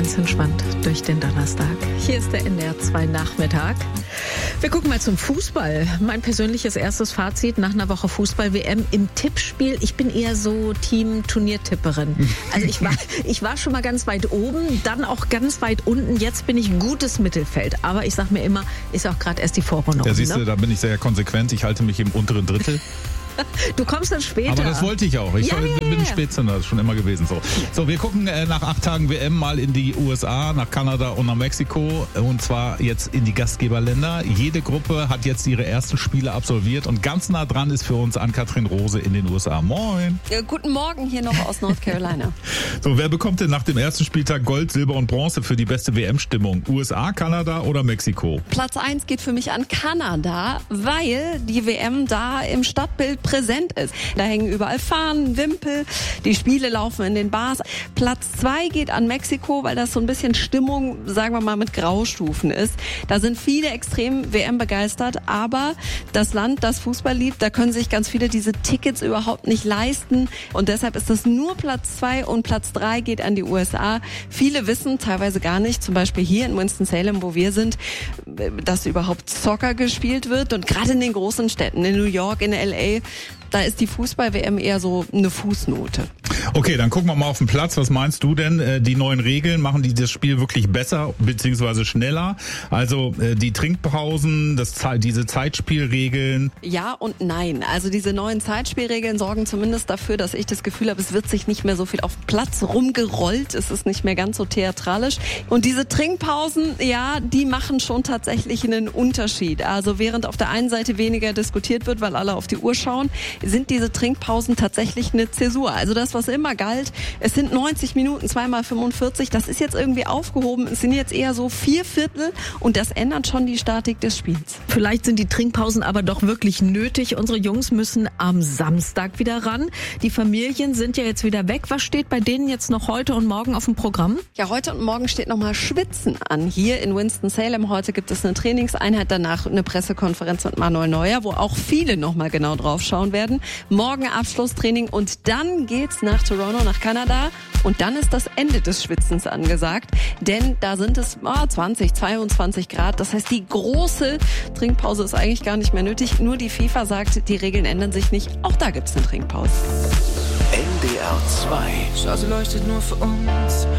ganz entspannt durch den Donnerstag. Hier ist der NDR 2 Nachmittag. Wir gucken mal zum Fußball. Mein persönliches erstes Fazit nach einer Woche Fußball-WM im Tippspiel. Ich bin eher so Team-Turniertipperin. Also ich war schon mal ganz weit oben, dann auch ganz weit unten. Jetzt bin ich gutes Mittelfeld. Aber ich sag mir immer, ist auch gerade erst die Vorrunde. Ja, siehst du, da bin ich sehr konsequent. Ich halte mich im unteren Drittel. Du kommst dann später. Aber das wollte ich auch. Ich bin ein Spätzünder, das ist schon immer gewesen so. So, wir gucken nach 8 Tagen WM mal in die USA, nach Kanada und nach Mexiko. Und zwar jetzt in die Gastgeberländer. Jede Gruppe hat jetzt ihre ersten Spiele absolviert. Und ganz nah dran ist für uns Ann-Kathrin Rose in den USA. Moin. Ja, guten Morgen hier noch aus North Carolina. So, wer bekommt denn nach dem ersten Spieltag Gold, Silber und Bronze für die beste WM-Stimmung? USA, Kanada oder Mexiko? Platz 1 geht für mich an Kanada, weil die WM da im Stadtbild präsent ist. Da hängen überall Fahnen, Wimpel, die Spiele laufen in den Bars. Platz 2 geht an Mexiko, weil das so ein bisschen Stimmung, sagen wir mal, mit Graustufen ist. Da sind viele extrem WM begeistert, aber das Land, das Fußball liebt, da können sich ganz viele diese Tickets überhaupt nicht leisten und deshalb ist das nur Platz 2 und Platz 3 geht an die USA. Viele wissen teilweise gar nicht, zum Beispiel hier in Winston-Salem, wo wir sind, dass überhaupt Soccer gespielt wird und gerade in den großen Städten, in New York, in L.A., da ist die Fußball-WM eher so eine Fußnote. Okay, dann gucken wir mal auf den Platz. Was meinst du denn? Die neuen Regeln, machen die das Spiel wirklich besser bzw. schneller? Also die Trinkpausen, diese Zeitspielregeln? Ja und nein. Also diese neuen Zeitspielregeln sorgen zumindest dafür, dass ich das Gefühl habe, es wird sich nicht mehr so viel auf dem Platz rumgerollt. Es ist nicht mehr ganz so theatralisch. Und diese Trinkpausen, ja, die machen schon tatsächlich einen Unterschied. Also während auf der einen Seite weniger diskutiert wird, weil alle auf die Uhr schauen, sind diese Trinkpausen tatsächlich eine Zäsur. Also das, was immer galt, es sind 90 Minuten, 2x45, das ist jetzt irgendwie aufgehoben. Es sind jetzt eher so 4/4 und das ändert schon die Statik des Spiels. Vielleicht sind die Trinkpausen aber doch wirklich nötig. Unsere Jungs müssen am Samstag wieder ran. Die Familien sind ja jetzt wieder weg. Was steht bei denen jetzt noch heute und morgen auf dem Programm? Ja, heute und morgen steht nochmal Schwitzen an. Hier in Winston-Salem heute gibt es eine Trainingseinheit, danach eine Pressekonferenz mit Manuel Neuer, wo auch viele nochmal genau drauf schauen werden. Morgen Abschlusstraining und dann geht's nach Toronto, nach Kanada und dann ist das Ende des Schwitzens angesagt, denn da sind es 20, 22 Grad. Das heißt, die große Trinkpause ist eigentlich gar nicht mehr nötig. Nur die FIFA sagt, die Regeln ändern sich nicht. Auch da gibt's eine Trinkpause. NDR 2. Straße leuchtet nur für uns.